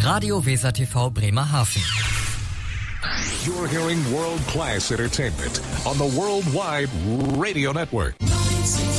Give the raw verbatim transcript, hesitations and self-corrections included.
Radio Weser T V Bremerhaven. You're hearing world-class entertainment on the Worldwide Radio Network.